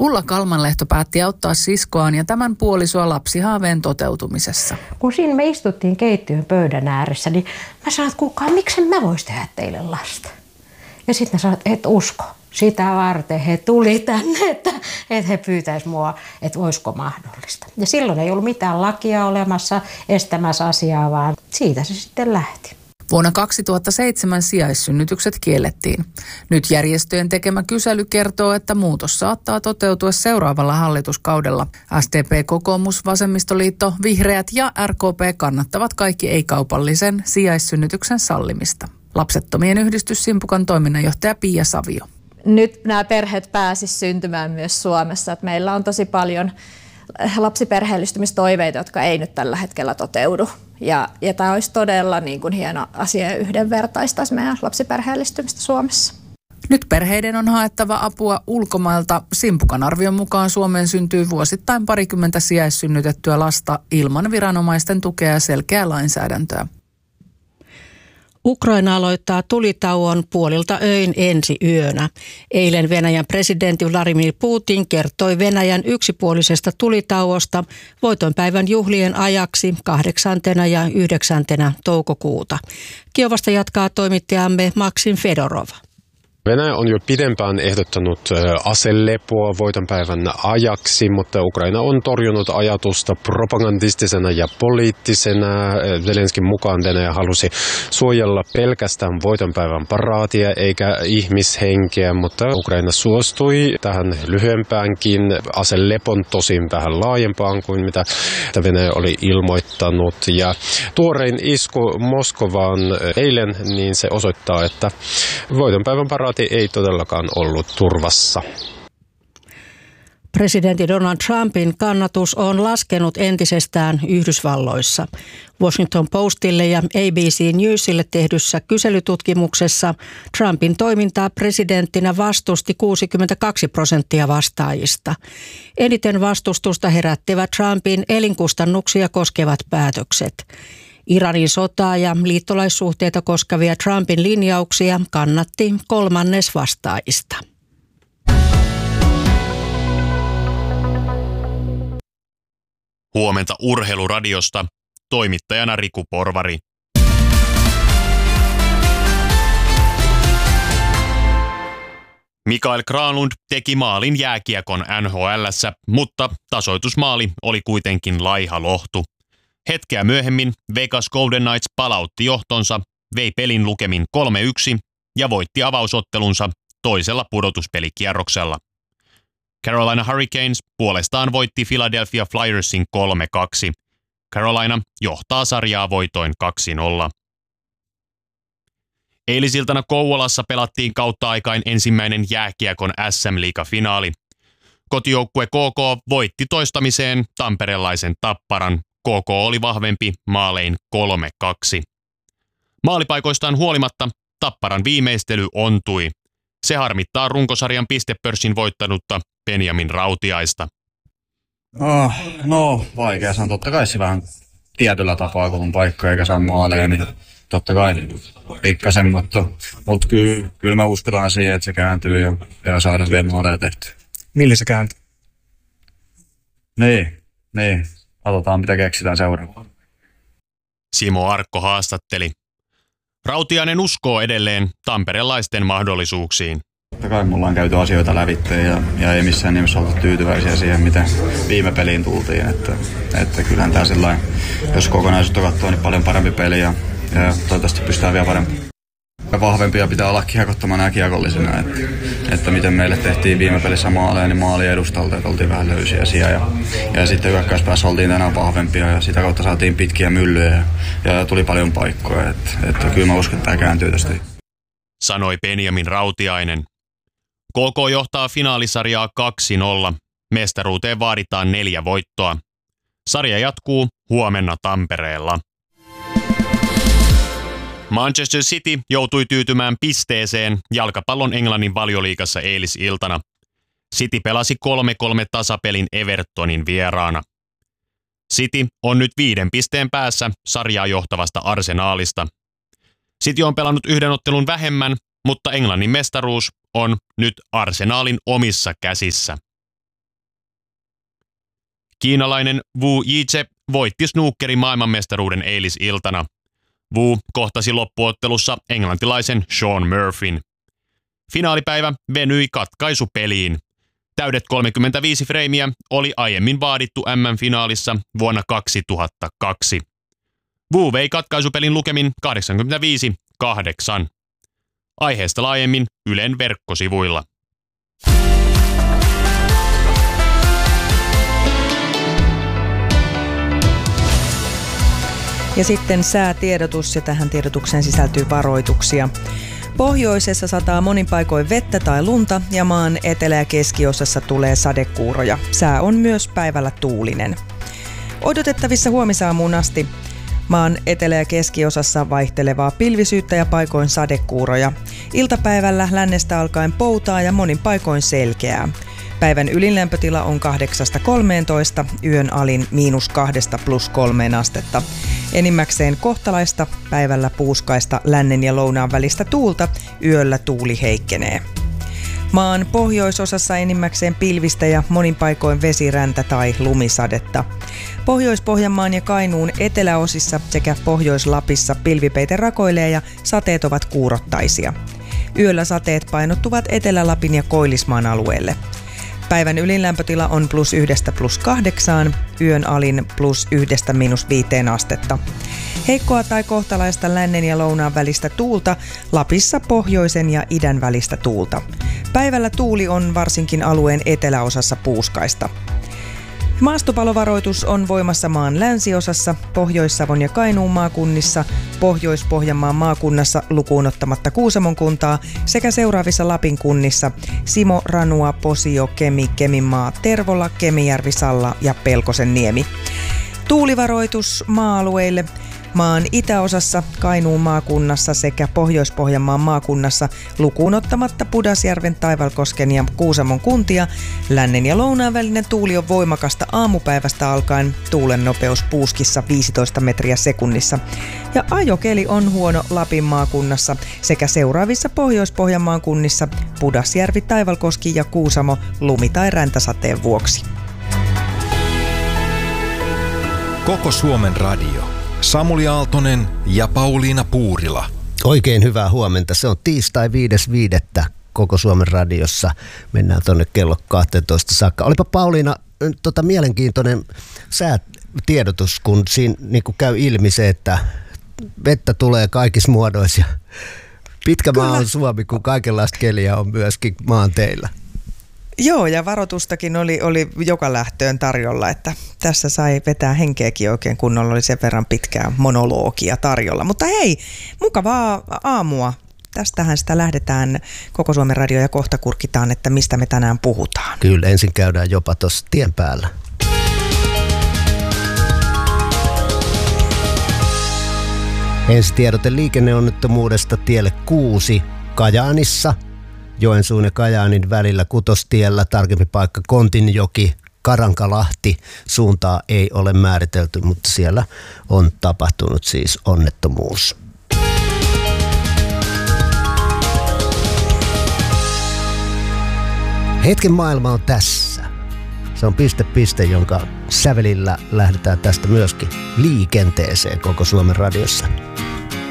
Ulla Kalmanlehto päätti auttaa siskoaan ja tämän puolisoa lapsihaaveen toteutumisessa. Kun siinä me istuttiin keittiön pöydän ääressä, niin mä sanoin, että kuulkaa, miksen mä vois tehdä teille lasta? Ja sitten mä sanoin, että et usko. Sitä varten he tuli tänne, että he pyytäisi mua, että olisiko mahdollista. Ja silloin ei ollut mitään lakia olemassa estämässä asiaa, vaan siitä se sitten lähti. Vuonna 2007 sijaissynnytykset kiellettiin. Nyt järjestöjen tekemä kysely kertoo, että muutos saattaa toteutua seuraavalla hallituskaudella. SDP, kokoomus, vasemmistoliitto, vihreät ja RKP kannattavat kaikki ei-kaupallisen sijaissynnytyksen sallimista. Lapsettomien yhdistys Simpukan toiminnanjohtaja Pia Savio. Nyt nämä perheet pääsisivät syntymään myös Suomessa. Että meillä on tosi paljon lapsiperheellistymistoiveita, jotka ei nyt tällä hetkellä toteudu. Ja tämä olisi todella niin kuin hieno asia ja yhdenvertaistaisi meidän lapsiperheellistymistä Suomessa. Nyt perheiden on haettava apua ulkomailta. Simpukan arvion mukaan Suomeen syntyy vuosittain 20 sijaissynnytettyä lasta ilman viranomaisten tukea ja selkeää lainsäädäntöä. Ukraina aloittaa tulitauon puolilta öin ensi yönä. Eilen Venäjän presidentti Vladimir Putin kertoi Venäjän yksipuolisesta tulitauosta voitonpäivän juhlien ajaksi 8. ja 9. toukokuuta. Kiovasta jatkaa toimittajamme Maksim Fedorov. Venäjä on jo pidempään ehdottanut aselepoa voitonpäivän ajaksi, mutta Ukraina on torjunut ajatusta propagandistisena ja poliittisena. Zelenskin mukaan Venäjä halusi suojella pelkästään voitonpäivän paraatia eikä ihmishenkeä, mutta Ukraina suostui tähän lyhyempäänkin aselepon, tosin vähän laajempaan kuin mitä Venäjä oli ilmoittanut. Ja tuorein isku Moskovaan eilen, niin se osoittaa, että voitonpäivän paraati ei todellakaan ollut turvassa. Presidentti Donald Trumpin kannatus on laskenut entisestään Yhdysvalloissa. Washington Postille ja ABC Newsille tehdyssä kyselytutkimuksessa Trumpin toimintaa presidenttinä vastusti 62% vastaajista. Eniten vastustusta herättivät Trumpin elinkustannuksia koskevat päätökset. Iranin sotaa ja liittolaissuhteita koskevia Trumpin linjauksia kannatti 1/3 vastaajista. Huomenta Urheiluradiosta, toimittajana Riku Porvari. Mikael Granlund teki maalin jääkiekon NHL:ssä, mutta tasoitusmaali oli kuitenkin laiha lohtu. Hetkeä myöhemmin Vegas Golden Knights palautti johtonsa, vei pelin lukemin 3-1 ja voitti avausottelunsa toisella pudotuspelikierroksella. Carolina Hurricanes puolestaan voitti Philadelphia Flyersin 3-2. Carolina johtaa sarjaa voitoin 2-0. Eilisiltana Kouvolassa pelattiin kautta aikain ensimmäinen jääkiekon SM-liiga-finaali. Kotijoukkue KK voitti toistamiseen tamperelaisen Tapparan. KK oli vahvempi maalein 3-2. Maalipaikoistaan huolimatta Tapparan viimeistely ontui. Se harmittaa runkosarjan pistepörssin voittanutta Benjamin Rautiaista. No, vaikea sanoa. Totta kai se vähän tietyllä tapaa, kun on paikka eikä saa maaleja, niin totta kai pikkasen, mutta kyllä me uskotaan siihen, että se kääntyy ja saadaan vielä maaleja tehtyä. Millä se kääntyy? Niin. Katsotaan, mitä keksitään seuraavaan. Simo Arkko haastatteli. Rautiainen uskoo edelleen tamperelaisten mahdollisuuksiin. Totta kai me ollaan käyty asioita lävitse ja ei missään nimessä oltu tyytyväisiä siihen, miten viime peliin tultiin. Että kyllähän tämä sellainen, jos kokonaisuutta katsoo, niin paljon parempi peli ja toivottavasti pystytään vielä parempi. Vahvempia pitää olla kiekottomana ja kiekollisena, että miten meille tehtiin viime pelissä maaleja, niin maali edustalta, että oltiin vähän löysiä ja sitten hyökkäyspäässä oltiin tänään vahvempia ja sitä kautta saatiin pitkiä myllyjä ja tuli paljon paikkoja, että kyllä mä uskon, että tämä kääntyy tästä. Sanoi Benjamin Rautiainen. KK johtaa finaalisarjaa 2-0. Mestaruuteen vaaditaan 4 voittoa. Sarja jatkuu huomenna Tampereella. Manchester City joutui tyytymään pisteeseen jalkapallon Englannin Valioliigassa eilisiltana. City pelasi 3-3 tasapelin Evertonin vieraana. City on nyt 5 pisteen päässä sarjaa johtavasta Arsenaalista. City on pelannut 1 ottelun vähemmän, mutta Englannin mestaruus on nyt Arsenaalin omissa käsissä. Kiinalainen Wu Yiche voitti snookerin maailmanmestaruuden eilisiltana. Wu kohtasi loppuottelussa englantilaisen Sean Murphyn. Finaalipäivä venyi katkaisupeliin. Täydet 35 freimiä oli aiemmin vaadittu MM-finaalissa vuonna 2002. Wu vei katkaisupelin lukemin 85-8. Aiheesta laajemmin Ylen verkkosivuilla. Ja sitten säätiedotus, ja tähän tiedotukseen sisältyy varoituksia. Pohjoisessa sataa monin paikoin vettä tai lunta ja maan etelä- ja keskiosassa tulee sadekuuroja. Sää on myös päivällä tuulinen. Odotettavissa huomisaamuun asti maan etelä- ja keskiosassa vaihtelevaa pilvisyyttä ja paikoin sadekuuroja. Iltapäivällä lännestä alkaen poutaa ja monin paikoin selkeää. Päivän ylinlämpötila on 8–13, yön alin -2 + 3 astetta. Enimmäkseen kohtalaista, päivällä puuskaista lännen ja lounaan välistä tuulta, yöllä tuuli heikkenee. Maan pohjoisosassa enimmäkseen pilvistä ja monin paikoin vesiräntä tai lumisadetta. Pohjois-Pohjanmaan ja Kainuun eteläosissa sekä Pohjois-Lapissa pilvipeite rakoilee ja sateet ovat kuurottaisia. Yöllä sateet painottuvat Etelä-Lapin ja Koillismaan alueelle. Päivän ylinlämpötila on +1 + 8, yön alin +1 – -5 astetta. Heikkoa tai kohtalaista lännen ja lounaan välistä tuulta, Lapissa pohjoisen ja idän välistä tuulta. Päivällä tuuli on varsinkin alueen eteläosassa puuskaista. Maastopalovaroitus on voimassa maan länsiosassa, Pohjois-Savon ja Kainuun maakunnissa, Pohjois-Pohjanmaan maakunnassa lukuun ottamatta Kuusamon kuntaa sekä seuraavissa Lapin kunnissa Simo, Ranua, Posio, Kemi, Keminmaa, Tervola, Kemijärvi, Salla ja Pelkosenniemi. Tuulivaroitus maa-alueille. Maan itäosassa, Kainuun maakunnassa sekä Pohjois-Pohjanmaan maakunnassa lukuun ottamatta Pudasjärven, Taivalkosken ja Kuusamon kuntia. Lännen ja lounaan välinen tuuli on voimakasta aamupäivästä alkaen, tuulen nopeus puuskissa 15 metriä sekunnissa. Ja ajokeli on huono Lapin maakunnassa sekä seuraavissa Pohjois-Pohjanmaan kunnissa Pudasjärvi, Taivalkoski ja Kuusamo lumi- tai räntäsateen vuoksi. Koko Suomen radio. Samuli Aaltonen ja Pauliina Puurila. Oikein hyvää huomenta. Se on tiistai 5.5. Koko Suomen radiossa. Mennään tuonne kello 12 saakka. Olipa Pauliina mielenkiintoinen säätiedotus, kun siinä niin kuin käy ilmi se, että vettä tulee kaikissa muodoissa. Pitkä maa on Suomi, kun kaikenlaista keliä on myöskin maanteillä. Joo, ja varoitustakin oli joka lähtöön tarjolla, että tässä sai vetää henkeäkin oikein kunnolla, oli sen verran pitkää monologia tarjolla. Mutta hei, mukavaa aamua. Tästähän sitä lähdetään Koko Suomen radio ja kohta kurkitaan, että mistä me tänään puhutaan. Kyllä, ensin käydään jopa tuossa tien päällä. Ensi tiedote liikenneonnettomuudesta tielle 6 Kajaanissa. Joensuun ja Kajaanin välillä Kutostiellä, tarkempi paikka Kontinjoki, Karankalahti. Suuntaa ei ole määritelty, mutta siellä on tapahtunut siis onnettomuus. Hetken maailma on tässä. Se on piste, jonka sävelillä lähdetään tästä myöskin liikenteeseen Koko Suomen radiossa.